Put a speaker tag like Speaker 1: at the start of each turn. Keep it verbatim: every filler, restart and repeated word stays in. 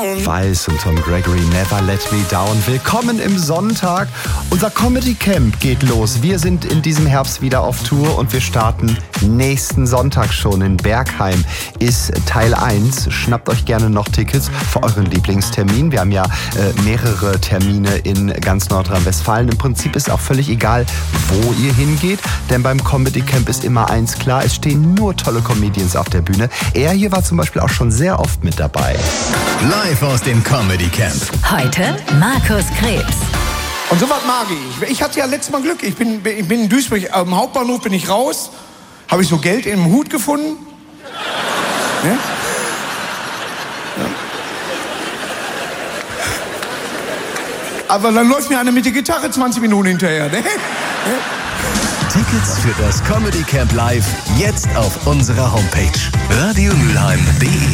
Speaker 1: Weiß und Tom Gregory, Never Let Me Down. Willkommen im Sonntag. Unser Comedy Camp geht los. Wir sind in diesem Herbst wieder auf Tour und wir starten nächsten Sonntag schon in Bergheim. Ist Teil eins. Schnappt euch gerne noch Tickets für euren Lieblingstermin. Wir haben ja äh, mehrere Termine in ganz Nordrhein-Westfalen. Im Prinzip ist auch völlig egal, wo ihr hingeht, denn beim Comedy Camp ist immer eins klar, es stehen nur tolle Comedians auf der Bühne. Er hier war zum Beispiel auch schon sehr oft mit dabei.
Speaker 2: Live aus dem Comedy Camp.
Speaker 3: Heute Markus Krebs.
Speaker 4: Und so was mag ich. Ich hatte ja letztes Mal Glück. Ich bin, ich bin in Duisburg, am Hauptbahnhof bin ich raus. Habe ich so Geld in einem Hut gefunden. Ja? Ja. Aber dann läuft mir einer mit der Gitarre zwanzig Minuten hinterher. Ne? Ja.
Speaker 2: Tickets für das Comedy Camp Live jetzt auf unserer Homepage radio mülheim punkt de.